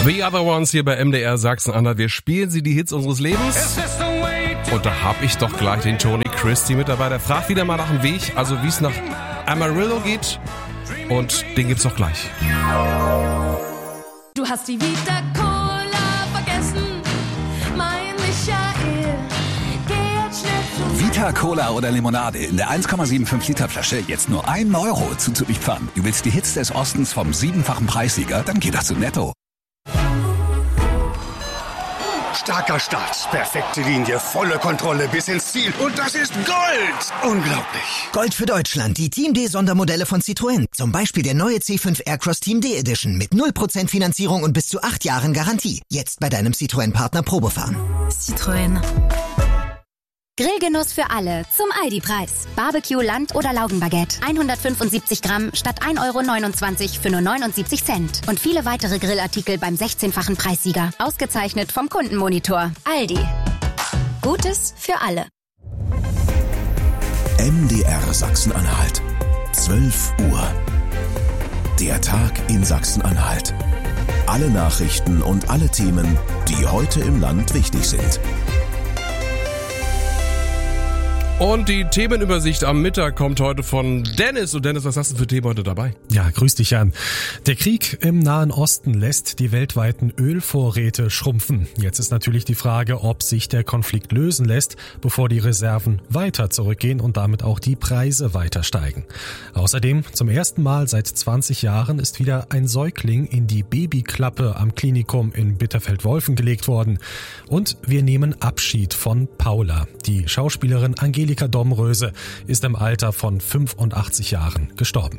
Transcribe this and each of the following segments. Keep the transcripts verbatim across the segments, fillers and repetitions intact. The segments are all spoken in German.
The Other Ones hier bei M D R Sachsen-Anhalt. Wir spielen sie die Hits unseres Lebens. Und da hab ich doch gleich den Tony Christie mit dabei. Der fragt wieder mal nach dem Weg, also wie es nach Amarillo geht. Und den gibt's doch gleich. Du hast die Vita Cola vergessen, mein Michael. Geh jetzt schnell zu Vita Cola oder Limonade in der eins Komma fünfundsiebzig Liter Flasche jetzt nur ein Euro zu Zürichpfarren. Du willst die Hits des Ostens vom siebenfachen Preissieger? Dann geh doch zu Netto. Starker Start, perfekte Linie, volle Kontrolle bis ins Ziel. Und das ist Gold! Unglaublich. Gold für Deutschland, die Team D Sondermodelle von Citroën. Zum Beispiel der neue C fünf Aircross Team D Edition mit null Prozent Finanzierung und bis zu acht Jahren Garantie. Jetzt bei deinem Citroën-Partner Probefahren. Citroën. Grillgenuss für alle zum Aldi-Preis. Barbecue, Land- oder Laugenbaguette. hundertfünfundsiebzig Gramm statt ein Euro neunundzwanzig für nur neunundsiebzig Cent. Und viele weitere Grillartikel beim sechzehnfachen Preissieger. Ausgezeichnet vom Kundenmonitor. Aldi. Gutes für alle. M D R Sachsen-Anhalt. zwölf Uhr. Der Tag in Sachsen-Anhalt. Alle Nachrichten und alle Themen, die heute im Land wichtig sind. Und die Themenübersicht am Mittag kommt heute von Dennis. Und Dennis, was hast du für Themen heute dabei? Ja, grüß dich, Jan. Der Krieg im Nahen Osten lässt die weltweiten Ölvorräte schrumpfen. Jetzt ist natürlich die Frage, ob sich der Konflikt lösen lässt, bevor die Reserven weiter zurückgehen und damit auch die Preise weiter steigen. Außerdem, zum ersten Mal seit zwanzig Jahren ist wieder ein Säugling in die Babyklappe am Klinikum in Bitterfeld-Wolfen gelegt worden. Und wir nehmen Abschied von Paula. Die Schauspielerin Angelika Angelika Domröse ist im Alter von fünfundachtzig Jahren gestorben.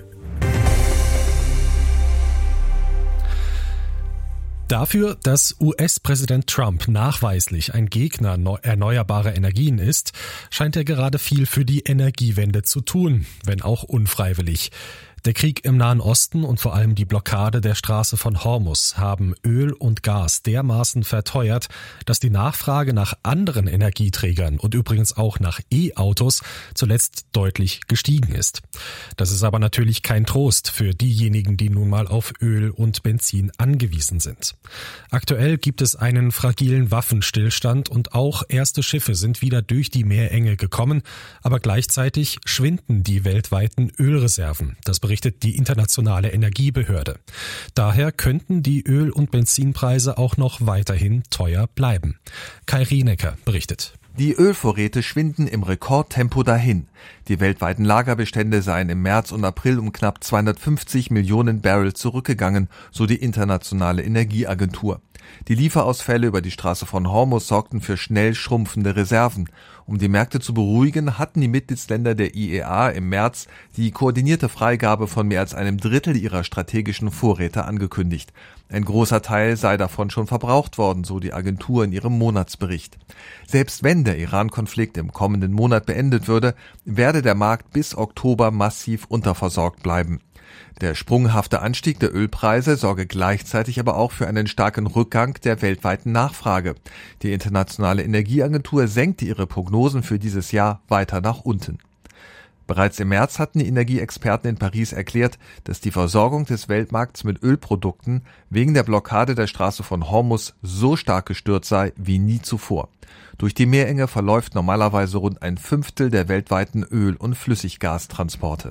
Dafür, dass U S-Präsident Trump nachweislich ein Gegner erneuerbarer Energien ist, scheint er gerade viel für die Energiewende zu tun, wenn auch unfreiwillig. Der Krieg im Nahen Osten und vor allem die Blockade der Straße von Hormuz haben Öl und Gas dermaßen verteuert, dass die Nachfrage nach anderen Energieträgern und übrigens auch nach E-Autos zuletzt deutlich gestiegen ist. Das ist aber natürlich kein Trost für diejenigen, die nun mal auf Öl und Benzin angewiesen sind. Aktuell gibt es einen fragilen Waffenstillstand und auch erste Schiffe sind wieder durch die Meerenge gekommen, aber gleichzeitig schwinden die weltweiten Ölreserven. Das berichtet die Internationale Energiebehörde. Daher könnten die Öl- und Benzinpreise auch noch weiterhin teuer bleiben. Kai Rienecker berichtet. Die Ölvorräte schwinden im Rekordtempo dahin. Die weltweiten Lagerbestände seien im März und April um knapp zweihundertfünfzig Millionen Barrel zurückgegangen, so die Internationale Energieagentur. Die Lieferausfälle über die Straße von Hormuz sorgten für schnell schrumpfende Reserven. Um die Märkte zu beruhigen, hatten die Mitgliedsländer der I E A im März die koordinierte Freigabe von mehr als einem Drittel ihrer strategischen Vorräte angekündigt. Ein großer Teil sei davon schon verbraucht worden, so die Agentur in ihrem Monatsbericht. Selbst wenn der Iran-Konflikt im kommenden Monat beendet würde, werde der Markt bis Oktober massiv unterversorgt bleiben. Der sprunghafte Anstieg der Ölpreise sorge gleichzeitig aber auch für einen starken Rückgang der weltweiten Nachfrage. Die Internationale Energieagentur senkte ihre Prognosen für dieses Jahr weiter nach unten. Bereits im März hatten die Energieexperten in Paris erklärt, dass die Versorgung des Weltmarkts mit Ölprodukten wegen der Blockade der Straße von Hormuz so stark gestört sei wie nie zuvor. Durch die Meerenge verläuft normalerweise rund ein Fünftel der weltweiten Öl- und Flüssiggastransporte.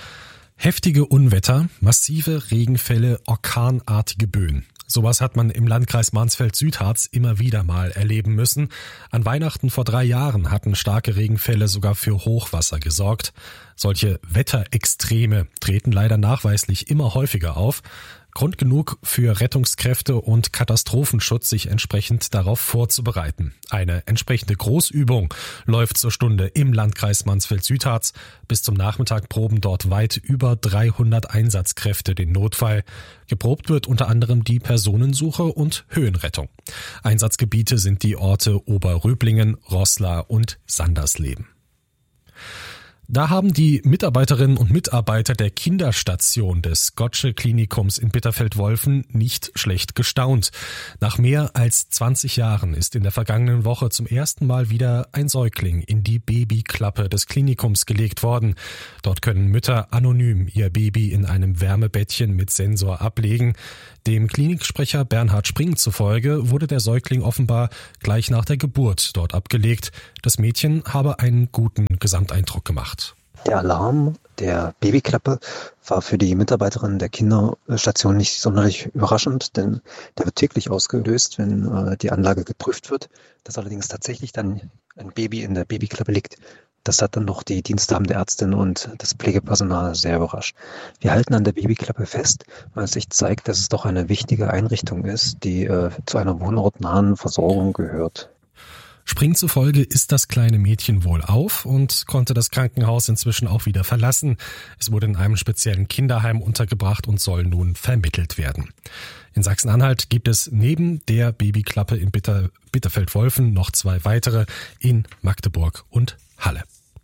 Heftige Unwetter, massive Regenfälle, orkanartige Böen. Sowas hat man im Landkreis Mansfeld-Südharz immer wieder mal erleben müssen. An Weihnachten vor drei Jahren hatten starke Regenfälle sogar für Hochwasser gesorgt. Solche Wetterextreme treten leider nachweislich immer häufiger auf. Grund genug für Rettungskräfte und Katastrophenschutz, sich entsprechend darauf vorzubereiten. Eine entsprechende Großübung läuft zur Stunde im Landkreis Mansfeld-Südharz. Bis zum Nachmittag proben dort weit über dreihundert Einsatzkräfte den Notfall. Geprobt wird unter anderem die Personensuche und Höhenrettung. Einsatzgebiete sind die Orte Oberröblingen, Roßla und Sandersleben. Da haben die Mitarbeiterinnen und Mitarbeiter der Kinderstation des Gottsched Klinikums in Bitterfeld-Wolfen nicht schlecht gestaunt. Nach mehr als zwanzig Jahren ist in der vergangenen Woche zum ersten Mal wieder ein Säugling in die Babyklappe des Klinikums gelegt worden. Dort können Mütter anonym ihr Baby in einem Wärmebettchen mit Sensor ablegen. Dem Kliniksprecher Bernhard Spring zufolge wurde der Säugling offenbar gleich nach der Geburt dort abgelegt. Das Mädchen habe einen guten Gesamteindruck gemacht. Der Alarm der Babyklappe war für die Mitarbeiterinnen der Kinderstation nicht sonderlich überraschend, denn der wird täglich ausgelöst, wenn äh, die Anlage geprüft wird. Dass allerdings tatsächlich dann ein Baby in der Babyklappe liegt, das hat dann noch die diensthabende Ärztin und das Pflegepersonal sehr überrascht. Wir halten an der Babyklappe fest, weil es sich zeigt, dass es doch eine wichtige Einrichtung ist, die äh, zu einer wohnortnahen Versorgung gehört. Spring zufolge ist das kleine Mädchen wohl auf und konnte das Krankenhaus inzwischen auch wieder verlassen. Es wurde in einem speziellen Kinderheim untergebracht und soll nun vermittelt werden. In Sachsen-Anhalt gibt es neben der Babyklappe in Bitter, Bitterfeld-Wolfen noch zwei weitere in Magdeburg und Halle.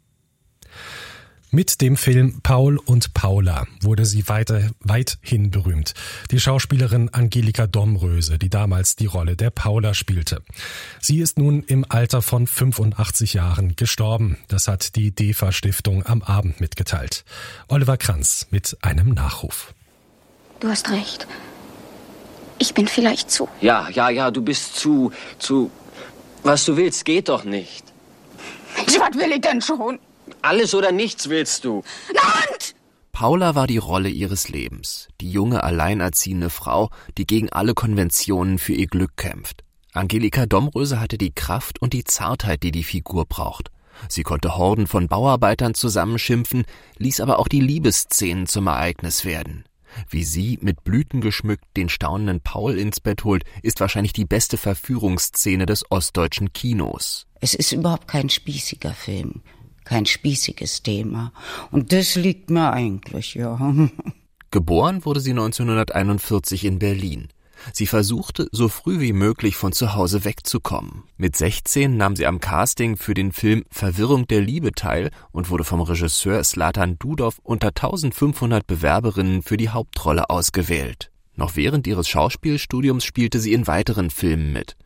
Mit dem Film Paul und Paula wurde sie weiter, weithin berühmt. Die Schauspielerin Angelika Domröse, die damals die Rolle der Paula spielte. Sie ist nun im Alter von fünfundachtzig Jahren gestorben. Das hat die D E F A-Stiftung am Abend mitgeteilt. Oliver Kranz mit einem Nachruf. Du hast recht. Ich bin vielleicht zu. Ja, ja, ja, du bist zu, zu... Was du willst, geht doch nicht. Mensch, was will ich denn schon? Alles oder nichts willst du. Nein! Paula war die Rolle ihres Lebens. Die junge, alleinerziehende Frau, die gegen alle Konventionen für ihr Glück kämpft. Angelika Domröse hatte die Kraft und die Zartheit, die die Figur braucht. Sie konnte Horden von Bauarbeitern zusammenschimpfen, ließ aber auch die Liebesszenen zum Ereignis werden. Wie sie, mit Blüten geschmückt, den staunenden Paul ins Bett holt, ist wahrscheinlich die beste Verführungsszene des ostdeutschen Kinos. Es ist überhaupt kein spießiger Film, kein spießiges Thema. Und das liegt mir eigentlich, ja. Geboren wurde sie neunzehnhunderteinundvierzig in Berlin. Sie versuchte, so früh wie möglich von zu Hause wegzukommen. Mit sechzehn nahm sie am Casting für den Film Verwirrung der Liebe teil und wurde vom Regisseur Zlatan Dudow unter eintausendfünfhundert Bewerberinnen für die Hauptrolle ausgewählt. Noch während ihres Schauspielstudiums spielte sie in weiteren Filmen mit.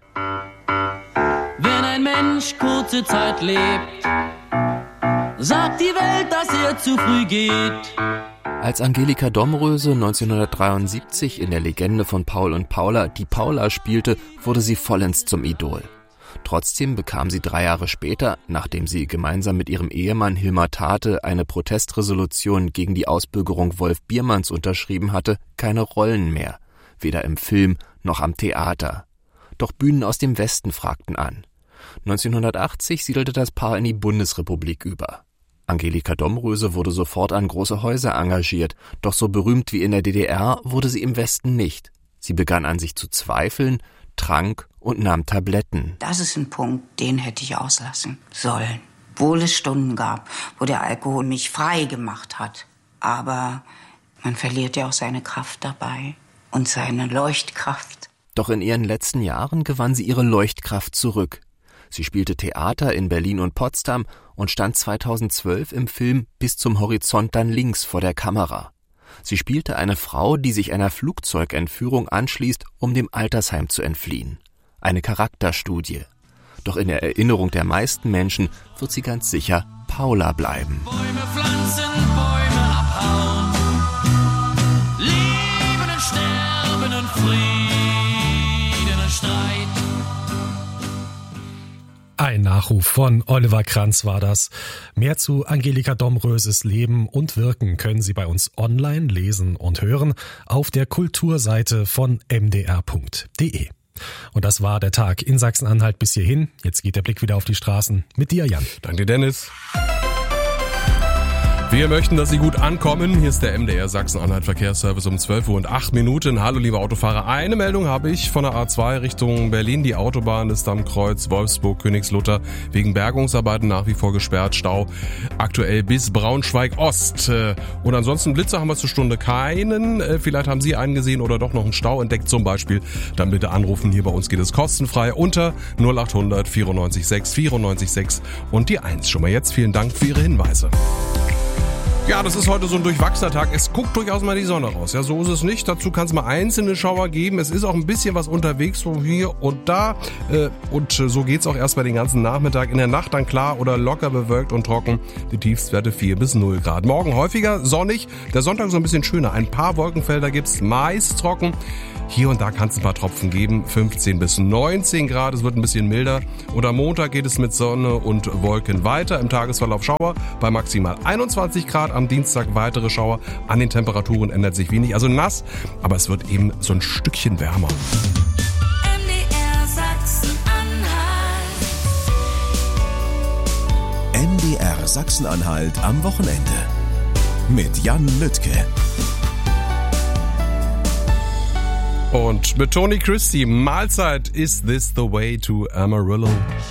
Wenn ein Mensch kurze Zeit lebt, sagt die Welt, dass er zu früh geht. Als Angelika Domröse neunzehnhundertdreiundsiebzig in der Legende von Paul und Paula die Paula spielte, wurde sie vollends zum Idol. Trotzdem bekam sie drei Jahre später, nachdem sie gemeinsam mit ihrem Ehemann Hilmar Tate eine Protestresolution gegen die Ausbürgerung Wolf Biermanns unterschrieben hatte, keine Rollen mehr, weder im Film noch am Theater. Doch Bühnen aus dem Westen fragten an. neunzehnhundertachtzig siedelte das Paar in die Bundesrepublik über. Angelika Domröse wurde sofort an große Häuser engagiert, doch so berühmt wie in der D D R wurde sie im Westen nicht. Sie begann an sich zu zweifeln, trank und nahm Tabletten. Das ist ein Punkt, den hätte ich auslassen sollen. Obwohl es Stunden gab, wo der Alkohol mich frei gemacht hat. Aber man verliert ja auch seine Kraft dabei und seine Leuchtkraft. Doch in ihren letzten Jahren gewann sie ihre Leuchtkraft zurück. Sie spielte Theater in Berlin und Potsdam und stand zweitausendzwölf im Film Bis zum Horizont dann links vor der Kamera. Sie spielte eine Frau, die sich einer Flugzeugentführung anschließt, um dem Altersheim zu entfliehen. Eine Charakterstudie. Doch in der Erinnerung der meisten Menschen wird sie ganz sicher Paula bleiben. Bäume pflanzen, Bäume abhauen, leben und sterben und Frieden und Streit. Ein Nachruf von Oliver Kranz war das. Mehr zu Angelika Domröses Leben und Wirken können Sie bei uns online lesen und hören auf der Kulturseite von m d r punkt d e. Und das war der Tag in Sachsen-Anhalt bis hierhin. Jetzt geht der Blick wieder auf die Straßen mit dir, Jan. Danke, Dennis. Wir möchten, dass Sie gut ankommen. Hier ist der M D R Sachsen-Anhalt Verkehrsservice um zwölf Uhr und acht Minuten. Hallo liebe Autofahrer, eine Meldung habe ich von der A zwei Richtung Berlin. Die Autobahn ist am Kreuz Wolfsburg-Königslutter wegen Bergungsarbeiten nach wie vor gesperrt. Stau aktuell bis Braunschweig-Ost. Und ansonsten Blitzer haben wir zur Stunde keinen. Vielleicht haben Sie einen gesehen oder doch noch einen Stau entdeckt zum Beispiel. Dann bitte anrufen. Hier bei uns geht es kostenfrei unter null acht hundert vierundneunzig sechs vierundneunzig sechs und die eins. Schon mal jetzt vielen Dank für Ihre Hinweise. Ja, das ist heute so ein durchwachsener Tag. Es guckt durchaus mal die Sonne raus. Ja, so ist es nicht. Dazu kann es mal einzelne Schauer geben. Es ist auch ein bisschen was unterwegs, so hier und da. Und so geht's auch erst mal den ganzen Nachmittag. In der Nacht dann klar oder locker bewölkt und trocken. Die Tiefstwerte vier bis null Grad. Morgen häufiger sonnig. Der Sonntag so ein bisschen schöner. Ein paar Wolkenfelder gibt's, meist trocken. Hier und da kann es ein paar Tropfen geben, fünfzehn bis neunzehn Grad, es wird ein bisschen milder. Und am Montag geht es mit Sonne und Wolken weiter, im Tagesverlauf Schauer bei maximal einundzwanzig Grad, am Dienstag weitere Schauer, an den Temperaturen ändert sich wenig, also nass, aber es wird eben so ein Stückchen wärmer. M D R Sachsen-Anhalt. M D R Sachsen-Anhalt am Wochenende mit Jan Lüttke. Und mit Tony Christie, Mahlzeit, Is This the Way to Amarillo?